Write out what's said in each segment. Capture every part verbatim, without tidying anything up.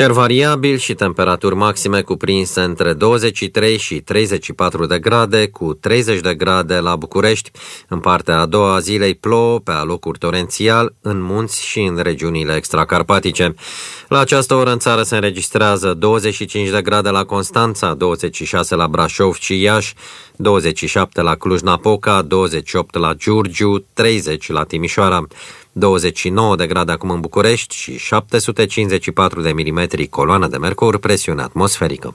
Cer variabil și temperaturi maxime cuprinse între douăzeci și trei și treizeci și patru de grade, cu treizeci de grade la București. În partea a doua a zilei plouă pe alocuri torențial în munți și în regiunile extracarpatice. La această oră în țară se înregistrează douăzeci și cinci de grade la Constanța, douăzeci și șase la Brașov și Iași, douăzeci și șapte la Cluj-Napoca, douăzeci și opt la Giurgiu, treizeci la Timișoara, douăzeci și nouă de grade acum în București și șapte sute cincizeci și patru de milimetri coloană de mercur, presiune atmosferică.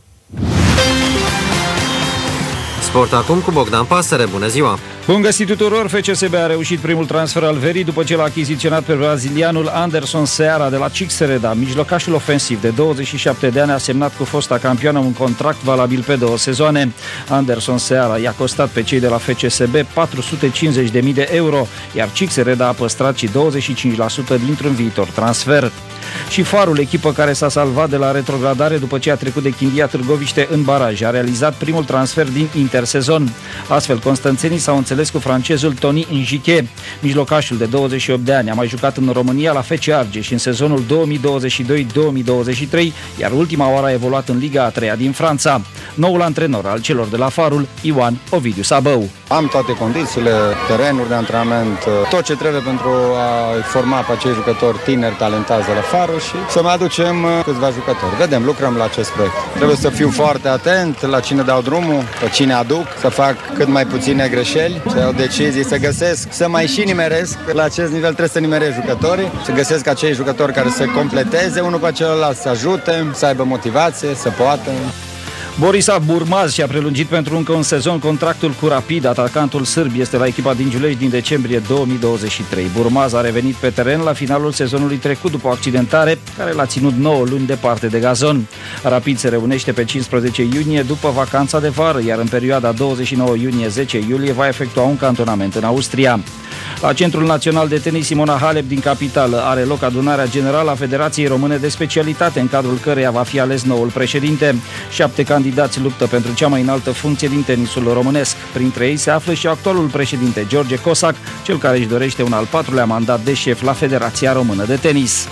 Sport acum cu Bogdan Pasăre. Bună ziua! Bun găsit tuturor! F C S B a reușit primul transfer al verii după ce l-a achiziționat pe brazilianul Anderson Seara de la Cixereda. Mijlocașul ofensiv de douăzeci și șapte de ani a semnat cu fosta campioană un contract valabil pe două sezoane. Anderson Seara i-a costat pe cei de la F C S B patru sute cincizeci de mii de euro, iar Cixereda a păstrat și douăzeci și cinci la sută dintr-un viitor transfer. Și Farul, echipă care s-a salvat de la retrogradare după ce a trecut de Chindia Târgoviște în baraj, a realizat primul transfer din intersezon. Astfel, constanțenii s-au înțeles cu francezul Tony Njiche. Mijlocașul de douăzeci și opt de ani a mai jucat în România la F C Argeș în sezonul două mii douăzeci și doi două mii douăzeci și trei, iar ultima oară a evoluat în Liga a treia din Franța. Noul antrenor al celor de la Farul, Ioan Ovidiu Sabău. Am toate condițiile, terenuri de antrenament, tot ce trebuie pentru a forma pe acei jucători tineri, talentați de la Farul și să mai aducem câțiva jucători. Vedem, lucrăm la acest proiect. Trebuie să fiu foarte atent la cine dau drumul, pe cine aduc, să fac cât mai puține greșeli, să iau decizii, să găsesc, să mai și nimeresc. La acest nivel trebuie să nimeresc jucătorii, să găsesc acei jucători care să completeze unul pe celălalt, să ajute, să aibă motivație, să poată. Borisa Burmaz și-a prelungit pentru încă un sezon contractul cu Rapid. Atacantul sârb este la echipa din Giulești din decembrie două mii douăzeci și trei. Burmaz a revenit pe teren la finalul sezonului trecut după o accidentare care l-a ținut nouă luni departe de gazon. Rapid se reunește pe cincisprezece iunie după vacanța de vară, iar în perioada douăzeci și nouă iunie zece iulie va efectua un cantonament în Austria. La Centrul Național de Tenis Simona Halep din capitală are loc adunarea generală a Federației Române de Specialitate, în cadrul căreia va fi ales noul președinte. Șapte candidați luptă pentru cea mai înaltă funcție din tenisul românesc. Printre ei se află și actualul președinte George Cosac, cel care își dorește un al patrulea mandat de șef la Federația Română de Tenis.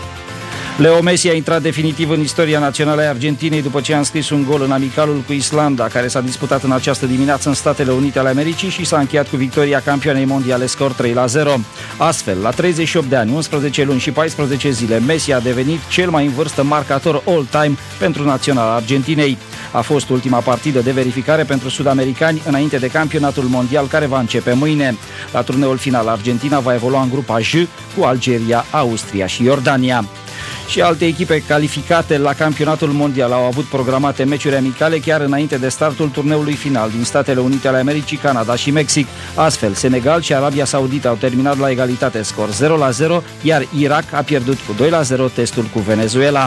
Leo Messi a intrat definitiv în istoria națională a Argentinei după ce a înscris un gol în amicalul cu Islanda, care s-a disputat în această dimineață în Statele Unite ale Americii și s-a încheiat cu victoria campioanei mondiale, scor trei la zero. Astfel, la treizeci și opt de ani, unsprezece luni și paisprezece zile, Messi a devenit cel mai în vârstă marcator all-time pentru naționala Argentinei. A fost ultima partidă de verificare pentru sud-americani înainte de campionatul mondial care va începe mâine. La turneul final, Argentina va evolua în grupa J cu Algeria, Austria și Iordania. Și alte echipe calificate la campionatul mondial au avut programate meciuri amicale chiar înainte de startul turneului final din Statele Unite ale Americii, Canada și Mexic. Astfel, Senegal și Arabia Saudită au terminat la egalitate, scor zero la zero, iar Irak a pierdut cu doi la zero testul cu Venezuela.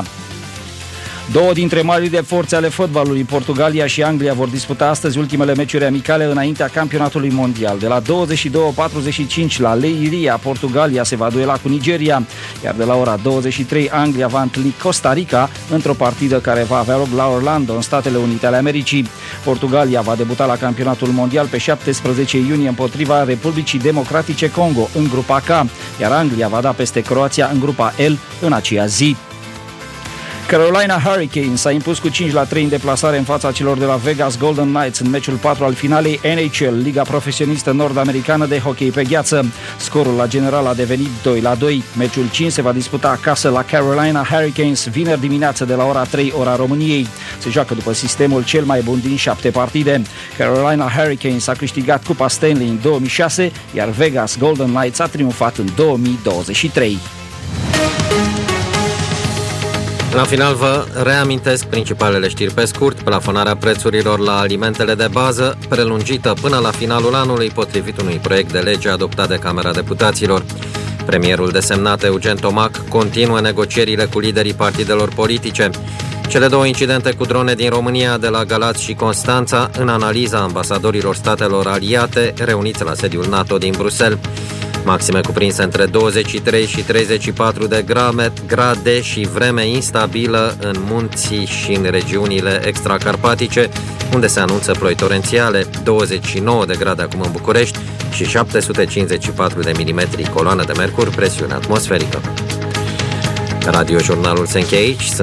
Două dintre marile forțe ale fotbalului, Portugalia și Anglia, vor disputa astăzi ultimele meciuri amicale înaintea campionatului mondial. De la douăzeci și două patruzeci și cinci la Leiria, Portugalia se va duela cu Nigeria, iar de la ora douăzeci și trei Anglia va întâlni Costa Rica într-o partidă care va avea loc la Orlando, în Statele Unite ale Americii. Portugalia va debuta la campionatul mondial pe șaptesprezece iunie împotriva Republicii Democratice Congo în grupa K, iar Anglia va da peste Croația în grupa L în aceea zi. Carolina Hurricanes s-a impus cu cinci la trei în deplasare în fața celor de la Vegas Golden Knights în meciul patru al finalei N H L, Liga Profesionistă Nord-Americană de Hockey pe gheață. Scorul la general a devenit doi la doi. Meciul cinci se va disputa acasă la Carolina Hurricanes vineri dimineață de la ora trei, ora României. Se joacă după sistemul cel mai bun din șapte partide. Carolina Hurricanes a câștigat Cupa Stanley în două mii șase, iar Vegas Golden Knights a triumfat în două mii douăzeci și trei. La final vă reamintesc principalele știri pe scurt: plafonarea prețurilor la alimentele de bază, prelungită până la finalul anului, potrivit unui proiect de lege adoptat de Camera Deputaților. Premierul desemnat Eugen Tomac continuă negocierile cu liderii partidelor politice. Cele două incidente cu drone din România, de la Galați și Constanța, în analiza ambasadorilor statelor aliate reuniți la sediul NATO din Bruxelles. Maxime cuprinse între douăzeci și trei și treizeci și patru de grade și vreme instabilă în munții și în regiunile extracarpatice, unde se anunță ploi torențiale, douăzeci și nouă de grade acum în București și șapte sute cincizeci și patru de milimetri coloană de mercur, presiune atmosferică. Radio Jurnalul se încheie aici.